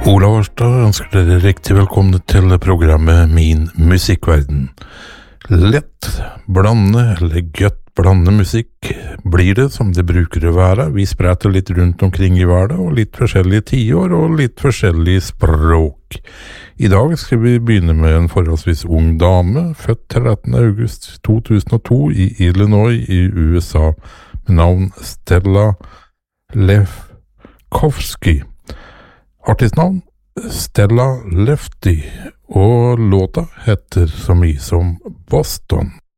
Olav Ørstad ønsker dere riktig velkomne til programmet Min Musikkverden. Lett blande eller gøtt blande musikk blir det som det bruker å være. Vi spretter litt rundt omkring i hverdag og litt forskjellige tiår og litt forskjellige språk. I dag skal vi begynne med en forholdsvis ung dame, født 13. august 2002 i Illinois i USA, med navn Stella Lefkovsky. Artistnavn Stella Lefty, og låta heter så mye som Boston.